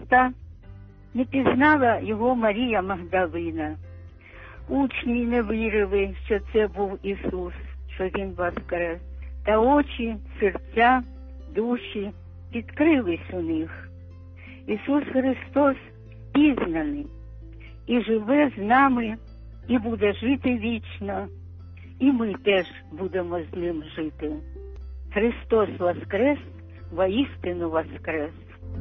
Христа не пізнала його Марія Магдалина. Учні не вірили, що це був Ісус, що Він воскрес. Та очі, серця, душі відкрились у них. Ісус Христос пізнаний і живе з нами, і буде жити вічно, і ми теж будемо з Ним жити. Христос воскрес, воістину воскрес.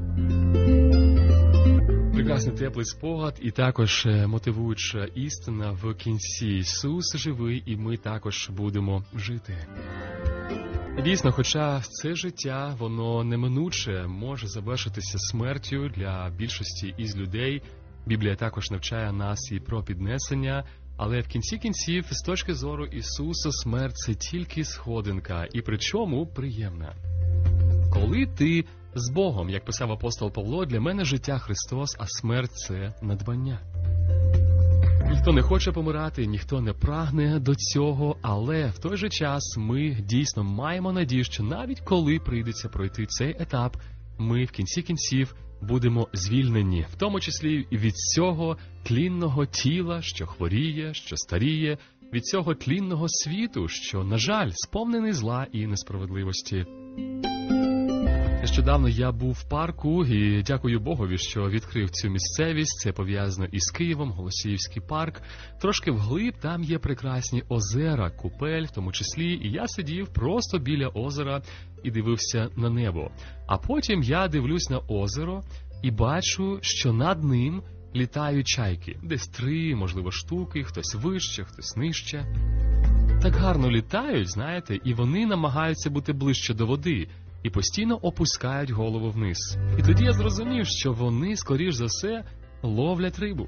Прекрасний теплий спогад і також мотивуюча істина в кінці. Ісус живий, і ми також будемо жити. Дійсно, хоча це життя, воно неминуче може завершитися смертю для більшості із людей. Біблія також навчає нас і про піднесення, але в кінці кінців, з точки зору Ісуса, смерть – це тільки сходинка, і причому приємна. Коли ти з Богом, як писав апостол Павло, для мене життя Христос, а смерть – це надбання. Ніхто не хоче помирати, ніхто не прагне до цього, але в той же час ми дійсно маємо надію, що навіть коли прийдеться пройти цей етап, ми в кінці кінців будемо звільнені, в тому числі і від цього тлінного тіла, що хворіє, що старіє, від цього тлінного світу, що, на жаль, сповнений зла і несправедливості. Нещодавно я був в парку і дякую Богові, що відкрив цю місцевість. Це пов'язано із Києвом, Голосіївський парк. Трошки вглиб там є прекрасні озера, купель в тому числі. І я сидів просто біля озера і дивився на небо. А потім я дивлюсь на озеро і бачу, що над ним літають чайки. Десь 3, можливо, штуки, хтось вище, хтось нижче. Так гарно літають, знаєте, і вони намагаються бути ближче до води. І постійно опускають голову вниз. І тоді я зрозумів, що вони, скоріш за все, ловлять рибу.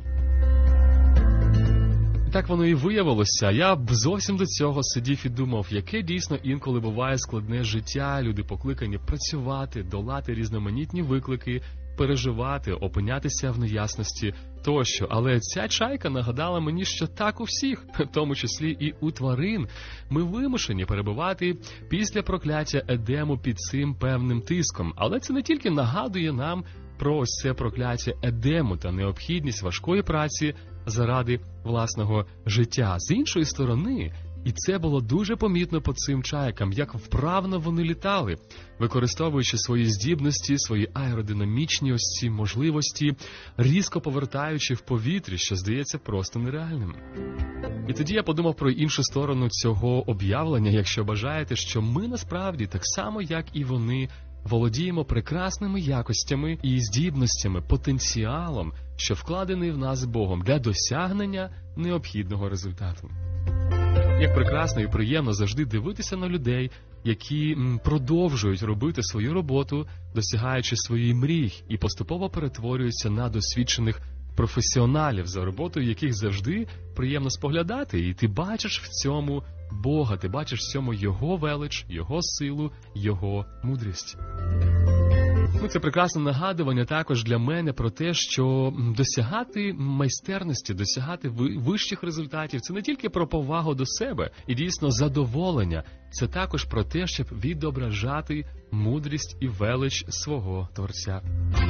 І так воно і виявилося. Я б зовсім до цього сидів і думав, яке дійсно інколи буває складне життя, люди покликані працювати, долати різноманітні виклики, переживати, опинятися в неясності тощо. Але ця чайка нагадала мені, що так у всіх, в тому числі і у тварин, ми вимушені перебувати після прокляття Едему під цим певним тиском. Але це не тільки нагадує нам про ось це прокляття Едему та необхідність важкої праці заради власного життя. З іншої сторони, і це було дуже помітно по цим чайкам, як вправно вони літали, використовуючи свої здібності, свої аеродинамічні ось ці можливості, різко повертаючи в повітрі, що здається просто нереальним. І тоді я подумав про іншу сторону цього об'явлення, якщо бажаєте, що ми насправді, так само як і вони, володіємо прекрасними якостями і здібностями, потенціалом, що вкладений в нас Богом для досягнення необхідного результату. Як прекрасно і приємно завжди дивитися на людей, які продовжують робити свою роботу, досягаючи своїх мрій і поступово перетворюються на досвідчених професіоналів, за роботою яких завжди приємно споглядати. І ти бачиш в цьому Бога, ти бачиш в цьому Його велич, Його силу, Його мудрість. Це прекрасне нагадування також для мене про те, що досягати майстерності, досягати вищих результатів – це не тільки про повагу до себе і дійсно задоволення, це також про те, щоб відображати мудрість і велич свого Творця.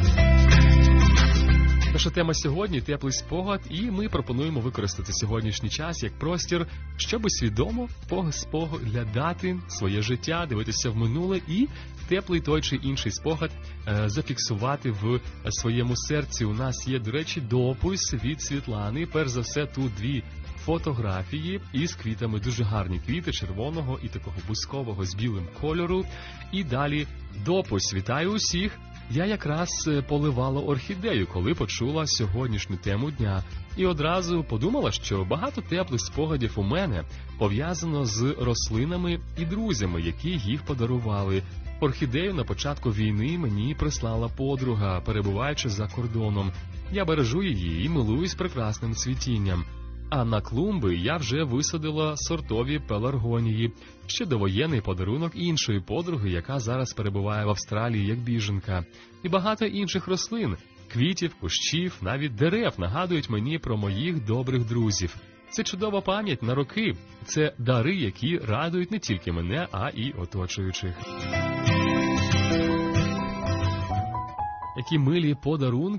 Наша тема сьогодні – теплий спогад, і ми пропонуємо використати сьогоднішній час як простір, щоб свідомо споглядати своє життя, дивитися в минуле і теплий той чи інший спогад зафіксувати в своєму серці. У нас є, до речі, допис від Світлани. Перш за все, тут 2 фотографії із квітами, дуже гарні квіти червоного і такого бускового з білим кольору. І далі допис. Вітаю усіх! Я якраз поливала орхідею, коли почула сьогоднішню тему дня. І одразу подумала, що багато теплих спогадів у мене пов'язано з рослинами і друзями, які їх подарували. Орхідею на початку війни мені прислала подруга, перебуваючи за кордоном. Я бережу її і милуюсь прекрасним цвітінням. А на клумби я вже висадила сортові пеларгонії, ще довоєнний подарунок іншої подруги, яка зараз перебуває в Австралії як біженка. І багато інших рослин, квітів, кущів, навіть дерев нагадують мені про моїх добрих друзів. Це чудова пам'ять на роки, це дари, які радують не тільки мене, а і оточуючих. Які милі подарунки